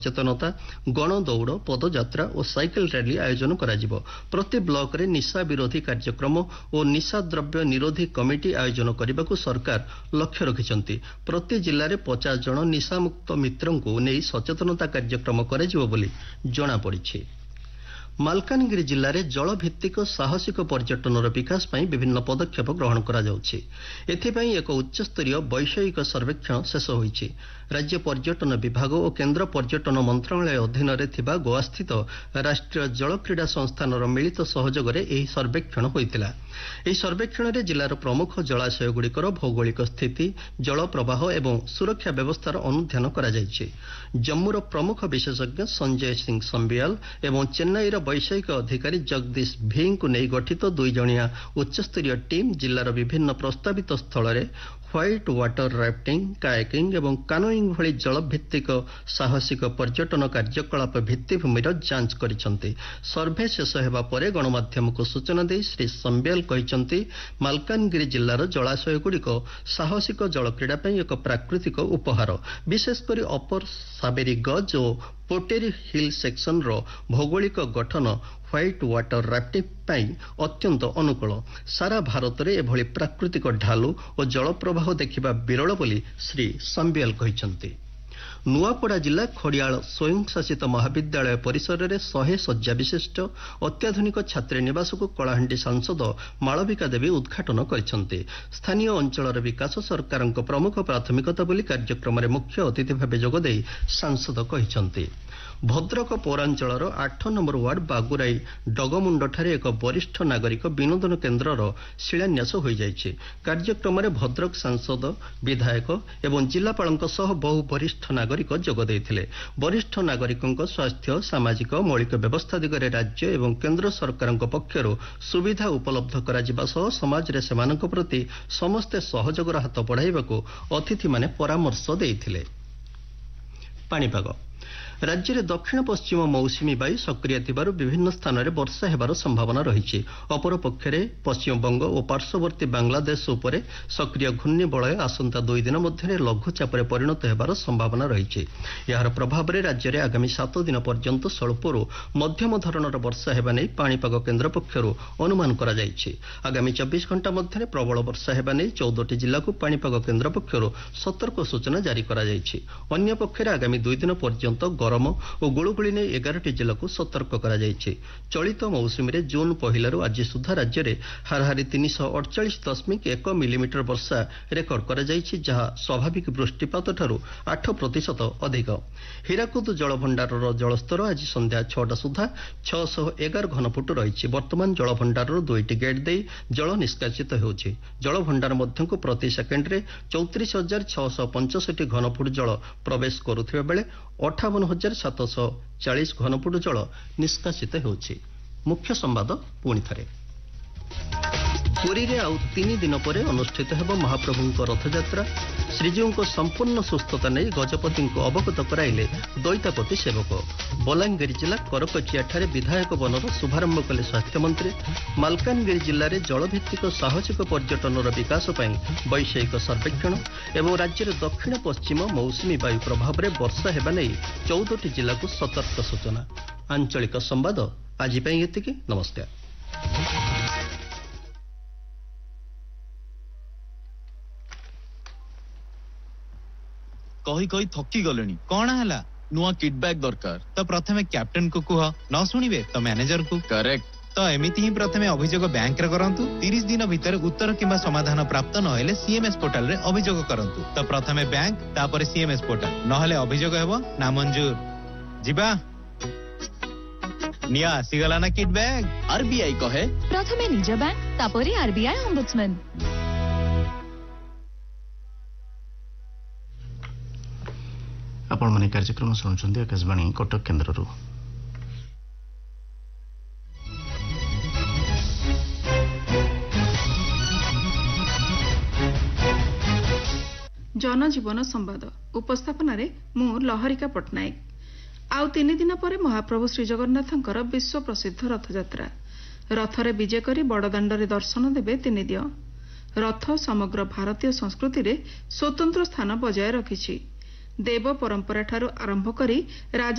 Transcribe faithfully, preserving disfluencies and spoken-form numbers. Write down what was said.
ସଚେତନତା ଗଣଦୌଡ଼ ପଦଯାତ୍ରା ଓ cycle rally ଆୟୋଜନ କରାଯିବ। ପ୍ରତି ବ୍ଲକରେ ନିଶା ବିରୋଧୀ କାର୍ଯ୍ୟକ୍ରମ ଓ ନିଶା ଦ୍ରବ୍ୟ ନିରୋଧୀ କମିଟି ଆୟୋଜନ କରିବାକୁ ସରକାର ଲକ୍ଷ୍ୟ ରଖିଛନ୍ତି। ପ୍ରତି ଜିଲ୍ଲାରେ ପଚାଶ ଜଣ ନିଶାମୁକ୍ତ ମିତ୍ରଙ୍କୁ ନେଇ ସଚେତନତା କାର୍ଯ୍ୟକ୍ରମ କରାଯିବ ବୋଲି ଜଣାପଡ଼ିଛି। ମାଲକାନଗିରି ଜିଲ୍ଲାରେ ଜଳଭିତ୍ତିକ ସାହସିକ ପର୍ଯ୍ୟଟନର ବିକାଶ ପାଇଁ ବିଭିନ୍ନ ପଦକ୍ଷେପ ଗ୍ରହଣ କରାଯାଉଛି। ଏଥିପାଇଁ ଏକ ଉଚ୍ଚସ୍ତରୀୟ ବୈଷୟିକ ସର୍ବେକ୍ଷଣ ଶେଷ ହୋଇଛି। ରାଜ୍ୟ ପର୍ଯ୍ୟଟନ ବିଭାଗ ଓ କେନ୍ଦ୍ର ପର୍ଯ୍ୟଟନ ମନ୍ତ୍ରଣାଳୟ ଅଧୀନରେ ଥିବା ଗୋଆସ୍ଥିତ ରାଷ୍ଟ୍ରୀୟ ଜଳକ୍ରୀଡ଼ା ସଂସ୍ଥାନର ମିଳିତ ସହଯୋଗରେ ଏହି ସର୍ବେକ୍ଷଣ ହୋଇଥିଲା। ଏହି ସର୍ବେକ୍ଷଣରେ ଜିଲ୍ଲାର ପ୍ରମୁଖ ଜଳାଶୟଗୁଡ଼ିକର ଭୌଗୋଳିକ ସ୍ଥିତି, ଜଳ ପ୍ରବାହ ଏବଂ ସୁରକ୍ଷା ବ୍ୟବସ୍ଥାର ଅନୁଧ୍ୟାନ କରାଯାଇଛି। ଜମ୍ମୁର ପ୍ରମୁଖ ବିଶେଷଜ୍ଞ ସଞ୍ଜୟ ସିଂ ସମ୍ବିଆଲ ଏବଂ ଚେନ୍ନାଇର ବୈଷୟିକ ଅଧିକାରୀ ଜଗଦୀଶ ଭିଙ୍କୁ ନେଇ ଗଠିତ ଦୁଇଜଣିଆ ଉଚ୍ଚସ୍ତରୀୟ ଟିମ୍ ଜିଲ୍ଲାର ବିଭିନ୍ନ ପ୍ରସ୍ତାବିତ ସ୍ଥଳରେ ହ୍ୱାଇଟ୍ ୱାଟର ରାଫ୍ଟିଂ, କାୟାକିଂ ଏବଂ କାନୋଇଂ ଭଳି ଜଳଭିତ୍ତିକ ସାହସିକ ପର୍ଯ୍ୟଟନ କାର୍ଯ୍ୟକଳାପ ଭିତ୍ତିଭୂମିର ଯାଞ୍ଚ କରିଛନ୍ତି। ସର୍ଭେ ଶେଷ ହେବା ପରେ ଗଣମାଧ୍ୟମକୁ ସୂଚନା ଦେଇ ଶ୍ରୀ ସମ୍ବିଆଲ କହିଛନ୍ତି, ମାଲକାନଗିରି ଜିଲ୍ଲାର ଜଳାଶୟଗୁଡ଼ିକ ସାହସିକ ଜଳକ୍ରୀଡ଼ା ପାଇଁ ଏକ ପ୍ରାକୃତିକ ଉପହାର। ବିଶେଷକରି ଅପର ସାବେରୀ ଗଜ ଓ ପୋଟେରୀ ହିଲ୍ ସେକ୍ସନର ଭୌଗୋଳିକ ଗଠନ ହ୍ୱାଇଟ୍ ୱାଟର ରାଫ୍ଟିଂ ପାଇଁ ଅତ୍ୟନ୍ତ ଅନୁକୂଳ। ସାରା ଭାରତରେ ଏଭଳି ପ୍ରାକୃତିକ ଢାଲୁ ଓ ଜଳପ୍ରବାହ ଦେଖିବା ବିରଳ ବୋଲି ଶ୍ରୀ ସମ୍ବିଆଲ କହିଛନ୍ତି। ନୂଆପଡ଼ା ଜିଲ୍ଲା ଖଡ଼ିଆଳ ସ୍ୱୟଂଶାସିତ ମହାବିଦ୍ୟାଳୟ ପରିସରରେ ଶହେ ଶଯ୍ୟା ବିଶିଷ୍ଟ ଅତ୍ୟାଧୁନିକ ଛାତ୍ରୀନିବାସକୁ କଳାହାଣ୍ଡି ସାଂସଦ ମାଳବିକା ଦେବୀ ଉଦ୍ଘାଟନ କରିଛନ୍ତି। ସ୍ଥାନୀୟ ଅଞ୍ଚଳର ବିକାଶ ସରକାରଙ୍କ ପ୍ରମୁଖ ପ୍ରାଥମିକତା ବୋଲି କାର୍ଯ୍ୟକ୍ରମରେ ମୁଖ୍ୟ ଅତିଥି ଭାବେ ଯୋଗଦେଇ ସାଂସଦ କହିଛନ୍ତି। ଭଦ୍ରକ ପୌରାଞ୍ଚଳର ଆଠ ନମ୍ବର ୱାର୍ଡ ବାଗୁରାଇ ଡଗମୁଣ୍ଡଠାରେ ଏକ ବରିଷ୍ଠ ନାଗରିକ ବିନୋଦନ କେନ୍ଦ୍ରର ଶିଳାନ୍ୟାସ ହୋଇଯାଇଛି। କାର୍ଯ୍ୟକ୍ରମରେ ଭଦ୍ରକ ସାଂସଦ, ବିଧାୟକ ଏବଂ ଜିଲ୍ଲାପାଳଙ୍କ ସହ ବହୁ ବରିଷ୍ଠ ନାଗରିକ ଯୋଗ ଦେଇଥିଲେ। ବରିଷ୍ଠ ନାଗରିକଙ୍କ ସ୍ୱାସ୍ଥ୍ୟ, ସାମାଜିକ ମୌଳିକ ବ୍ୟବସ୍ଥା ଦିଗରେ ରାଜ୍ୟ ଏବଂ କେନ୍ଦ୍ର ସରକାରଙ୍କ ପକ୍ଷରୁ ସୁବିଧା ଉପଲବ୍ଧ କରାଯିବା ସହ ସମାଜରେ ସେମାନଙ୍କ ପ୍ରତି ସମସ୍ତେ ସହଯୋଗର ହାତ ବଢ଼ାଇବାକୁ ଅତିଥିମାନେ ପରାମର୍ଶ ଦେଇଥିଲେ। ପାଣିପାଗ ରାଜ୍ୟରେ ଦକ୍ଷିଣ ପଶ୍ଚିମ ମୌସୁମୀ ବାୟୁ ସକ୍ରିୟ ଥିବାରୁ ବିଭିନ୍ନ ସ୍ଥାନରେ ବର୍ଷା ହେବାର ସମ୍ଭାବନା ରହିଛି। ଅପରପକ୍ଷରେ ପଶ୍ଚିମବଙ୍ଗ ଓ ପାର୍ଶ୍ୱବର୍ତ୍ତୀ ବାଂଲାଦେଶ ଉପରେ ସକ୍ରିୟ ଘୂର୍ଣ୍ଣିବଳୟ ଆସନ୍ତା ଦୁଇ ଦିନ ମଧ୍ୟରେ ଲଘୁଚାପରେ ପରିଣତ ହେବାର ସମ୍ଭାବନା ରହିଛି। ଏହାର ପ୍ରଭାବରେ ରାଜ୍ୟରେ ଆଗାମୀ ସାତ ଦିନ ପର୍ଯ୍ୟନ୍ତ ସ୍ୱଳ୍ପରୁ ମଧ୍ୟମ ଧରଣର ବର୍ଷା ହେବା ନେଇ ପାଣିପାଗ କେନ୍ଦ୍ର ପକ୍ଷରୁ ଅନୁମାନ କରାଯାଇଛି। ଆଗାମୀ ଚବିଶ ଘଣ୍ଟା ମଧ୍ୟରେ ପ୍ରବଳ ବର୍ଷା ହେବା ନେଇ ଚଉଦଟି ଜିଲ୍ଲାକୁ ପାଣିପାଗ କେନ୍ଦ୍ର ପକ୍ଷରୁ ସତର୍କ ସୂଚନା ଜାରି କରାଯାଇଛି। ଅନ୍ୟପକ୍ଷରେ ଆଗାମୀ ଦୁଇ ଦିନ ପର୍ଯ୍ୟନ୍ତ ଗରମ ଓ ଗୁଳୁଗୁଳି ନେଇ ଏଗାରଟି ଜିଲ୍ଲାକୁ ସତର୍କ କରାଯାଇଛି। ଚଳିତ ମୌସୁମୀରେ ଜୁନ୍ ପହିଲାରୁ ଆଜି ସୁଦ୍ଧା ରାଜ୍ୟରେ ହାରାହାରି ତିନିଶହ ଅଠଚାଳିଶ ଦଶମିକ ଏକ ମିଲିମିଟର ବର୍ଷା ରେକର୍ଡ କରାଯାଇଛି, ଯାହା ସ୍ୱାଭାବିକ ବୃଷ୍ଟିପାତଠାରୁ ଆଠ ପ୍ରତିଶତ ଅଧିକ। ହୀରାକୁଦ ଜଳଭଣ୍ଡାରର ଜଳସ୍ତର ଆଜି ସନ୍ଧ୍ୟା ଛଅଟା ସୁଦ୍ଧା ଛଅଶହ ଏଗାର ଘନଫୁଟ ରହିଛି। ବର୍ତ୍ତମାନ ଜଳଭଣ୍ଡାରର ଦୁଇଟି ଗେଟ୍ ଦେଇ ଜଳ ନିଷ୍କାସିତ ହେଉଛି। ଜଳଭଣ୍ଡାର ମଧ୍ୟକୁ ପ୍ରତି ସେକେଣ୍ଡରେ ଚଉତିରିଶ ହଜାର ଛଅଶହ ପଞ୍ଚଷଠି ଘନଫୁଟ ଜଳ ପ୍ରବେଶ କରୁଥିବା ବେଳେ ଅଠାବନ ହଜାର ସାତଶହ ଚାଳିଶ ଘନଫୁଟ ଜଳ ନିଷ୍କାସିତ ହେଉଛି। ମୁଖ୍ୟ ସମ୍ବାଦ ପୁଣି ଥରେ। ପୁରୀରେ ଆଉ ତିନି ଦିନ ପରେ ଅନୁଷ୍ଠିତ ହେବ ମହାପ୍ରଭୁଙ୍କ ରଥଯାତ୍ରା। ଶ୍ରୀଜୀଉଙ୍କ ସମ୍ପୂର୍ଣ୍ଣ ସୁସ୍ଥତା ନେଇ ଗଜପତିଙ୍କୁ ଅବଗତ କରାଇଲେ ଦଇତାପତି ସେବକ। ବଲାଙ୍ଗୀର ଜିଲ୍ଲା କରକଚିଆଠାରେ ବିଧାୟକ ବନର ଶୁଭାରମ୍ଭ କଲେ ସ୍ୱାସ୍ଥ୍ୟମନ୍ତ୍ରୀ। ମାଲକାନଗିରି ଜିଲ୍ଲାରେ ଜଳଭିତ୍ତିକ ସାହସିକ ପର୍ଯ୍ୟଟନର ବିକାଶ ପାଇଁ ବୈଷୟିକ ସର୍ବେକ୍ଷଣ ଏବଂ ରାଜ୍ୟରେ ଦକ୍ଷିଣ ପଶ୍ଚିମ ମୌସୁମୀ ବାୟୁ ପ୍ରଭାବରେ ବର୍ଷା ହେବା ନେଇ ଚଉଦଟି ଜିଲ୍ଲାକୁ ସତର୍କ ସୂଚନା। ଆଞ୍ଚଳିକ ସମ୍ବାଦ ଆଜି ପାଇଁ ଏତିକି। ନମସ୍କାର। କହି କହି ଥକି ଗଲେଣି। କଣ ହେଲା? ନୂଆ କିଟ୍ ବ୍ୟାଗ ଦରକାର ତ ପ୍ରଥମେ କ୍ୟାପ୍ଟେନ କୁ କୁହ, ନ ଶୁଣିବେ ତ ମ୍ୟାନେଜର କୁ। କରେକ୍ଟ। ତ ଏମିତି ହିଁ ପ୍ରଥମେ ଅଭିଯୋଗ ବ୍ୟାଙ୍କରେ କରନ୍ତୁ। ତିରିଶ ଦିନ ଭିତରେ ଉତ୍ତର କିମ୍ବା ସମାଧାନ ପ୍ରାପ୍ତ ନହେଲେ ସିଏମଏସ୍ ପୋର୍ଟାଲରେ ଅଭିଯୋଗ କରନ୍ତୁ। ତ ପ୍ରଥମେ ବ୍ୟାଙ୍କ, ତାପରେ ସିଏମଏସ୍ ପୋର୍ଟାଲ, ନହେଲେ ଅଭିଯୋଗ ହେବ ନାମଞ୍ଜୁର। ଯିବା ନିଆ ଆସିଗଲା ନା କିଟ୍ ବ୍ୟାଗ। ଆରବିଆଇ କହେ ପ୍ରଥମେ ନିଜ ବ୍ୟାଙ୍କ, ତାପରେ ଆରବିଆଇ ଅମ୍ବୁଡସମ୍ୟାନ। ଆପଣମାନେ କାର୍ଯ୍ୟକ୍ରମ ଶୁଣୁଛନ୍ତି ଆକାଶବାଣୀ କଟକ କେନ୍ଦ୍ରରୁ। ଜନଜୀବନ ସମ୍ବାଦ ଉପସ୍ଥାପନାରେ ମୁଁ ଲହରିକା ପଟ୍ଟନାୟକ। ଆଉ ତିନି ଦିନ ପରେ ମହାପ୍ରଭୁ ଶ୍ରୀଜଗନ୍ନାଥଙ୍କର ବିଶ୍ୱ ପ୍ରସିଦ୍ଧ ରଥଯାତ୍ରା। ରଥରେ ବିଜେ କରି ବଡ଼ଦାଣ୍ଡରେ ଦର୍ଶନ ଦେବେ ତିନି ଦିଅ। ରଥ ସମଗ୍ର ଭାରତୀୟ ସଂସ୍କୃତିରେ ସ୍ୱତନ୍ତ୍ର ସ୍ଥାନ ବଜାୟ ରଖିଛି। ଦେବ ପରମ୍ପରାଠାରୁ ଆରମ୍ଭ କରି ରାଜା